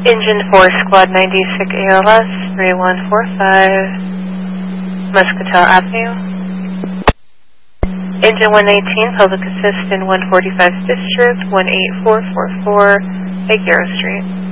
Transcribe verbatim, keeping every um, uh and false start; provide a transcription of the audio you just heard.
Engine four, Squad ninety-six A L S, three one four five, Muscatel Avenue. Engine one eighteen, Public Assistant one forty-five District, one eight four four four, Figueroa Street.